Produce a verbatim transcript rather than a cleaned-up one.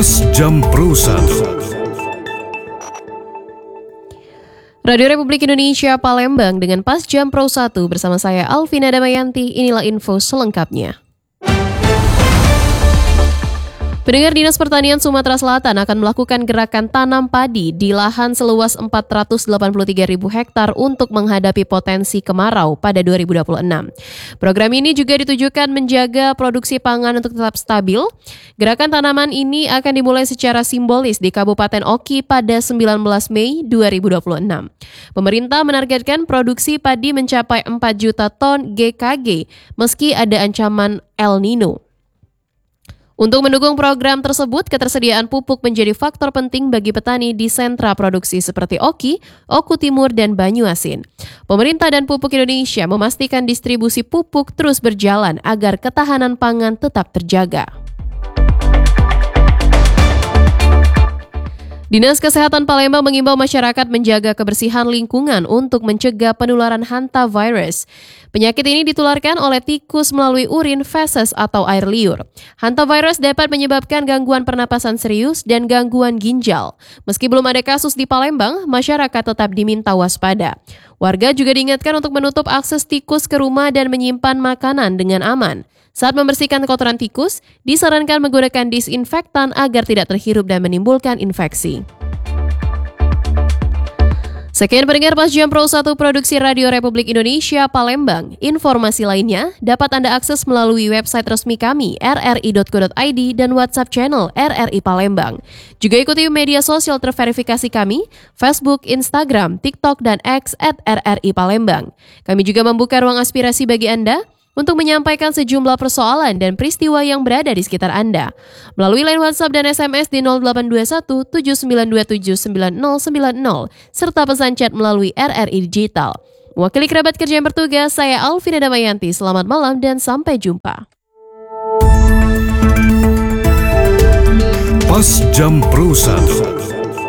Pas Jam Pro satu. Radio Republik Indonesia Palembang dengan Pas Jam Pro satu bersama saya Alvina Damayanti. Inilah info selengkapnya. Pendengar, Dinas Pertanian Sumatera Selatan akan melakukan gerakan tanam padi di lahan seluas empat ratus delapan puluh tiga ribu hektar untuk menghadapi potensi kemarau pada dua ribu dua puluh enam. Program ini juga ditujukan menjaga produksi pangan untuk tetap stabil. Gerakan tanaman ini akan dimulai secara simbolis di Kabupaten Oki pada sembilan belas Mei dua ribu dua puluh enam. Pemerintah menargetkan produksi padi mencapai empat juta ton G K G meski ada ancaman El Nino. Untuk mendukung program tersebut, ketersediaan pupuk menjadi faktor penting bagi petani di sentra produksi seperti Oki, Oku Timur, dan Banyuasin. Pemerintah dan Pupuk Indonesia memastikan distribusi pupuk terus berjalan agar ketahanan pangan tetap terjaga. Dinas Kesehatan Palembang mengimbau masyarakat menjaga kebersihan lingkungan untuk mencegah penularan hantavirus. Penyakit ini ditularkan oleh tikus melalui urin, feses, atau air liur. Hantavirus dapat menyebabkan gangguan pernapasan serius dan gangguan ginjal. Meski belum ada kasus di Palembang, masyarakat tetap diminta waspada. Warga juga diingatkan untuk menutup akses tikus ke rumah dan menyimpan makanan dengan aman. Saat membersihkan kotoran tikus, disarankan menggunakan disinfektan agar tidak terhirup dan menimbulkan infeksi. Sekian pendengar Pas Jam Pro satu Produksi Radio Republik Indonesia Palembang. Informasi lainnya dapat Anda akses melalui website resmi kami r r i dot co dot i d dan WhatsApp channel R R I Palembang. Juga ikuti media sosial terverifikasi kami, Facebook, Instagram, TikTok, dan X at R R I Palembang. Kami juga membuka ruang aspirasi bagi Anda untuk menyampaikan sejumlah persoalan dan peristiwa yang berada di sekitar Anda. Melalui line WhatsApp dan S M S di nol delapan dua satu tujuh sembilan dua tujuh sembilan nol sembilan nol serta pesan chat melalui R R I Digital. Mewakili kerabat kerja yang bertugas, saya Alvina Damayanti. Selamat malam dan sampai jumpa. Pas Jam Pro satu.